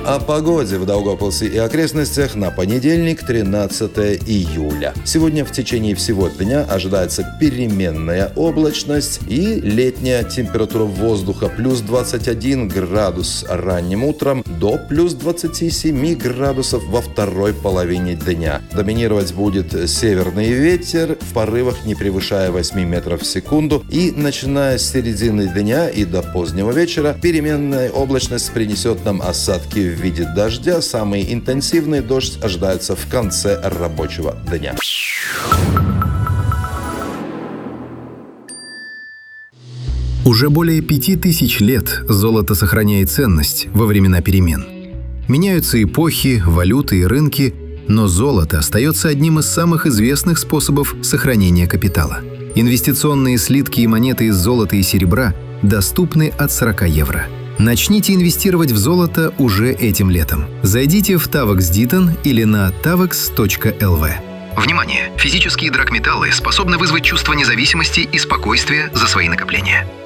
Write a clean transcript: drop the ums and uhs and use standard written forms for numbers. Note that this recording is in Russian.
О погоде в Даугавпилсе и окрестностях на понедельник, 13 июля. Сегодня в течение всего дня ожидается переменная облачность и летняя температура воздуха плюс 21 градус ранним утром до плюс 27 градусов во второй половине дня. Доминировать будет северный ветер в порывах, не превышая 8 метров в секунду. И начиная с середины дня и до позднего вечера переменная облачность принесет нам осадки в виде дождя. Самый интенсивный дождь ожидается в конце рабочего дня. Уже более 5000 лет золото сохраняет ценность во времена перемен. Меняются эпохи, валюты и рынки, но золото остается одним из самых известных способов сохранения капитала. Инвестиционные слитки и монеты из золота и серебра доступны от 40 евро. Начните инвестировать в золото уже этим летом. Зайдите в Tavex Ditton или на tavex.lv. Внимание! Физические драгметаллы способны вызвать чувство независимости и спокойствия за свои накопления.